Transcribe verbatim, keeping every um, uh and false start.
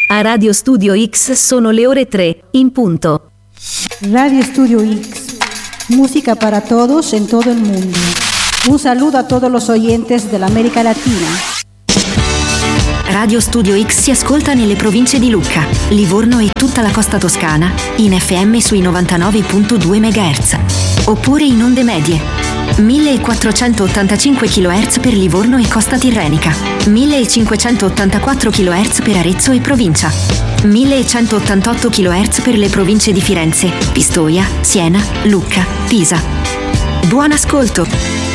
A Radio Studio X sono le ore tre, in punto. Radio Studio X, música para todos en todo el mundo. Un saludo a todos los oyentes dell'America Latina. Radio Studio X si ascolta nelle province di Lucca, Livorno e tutta la costa toscana in F M sui novantanove virgola due megahertz oppure in onde medie millequattrocentottantacinque chilohertz per Livorno e costa tirrenica, millecinquecentottantaquattro chilohertz per Arezzo e provincia, millecentottantotto chilohertz per le province di Firenze, Pistoia, Siena, Lucca, Pisa. Buon ascolto!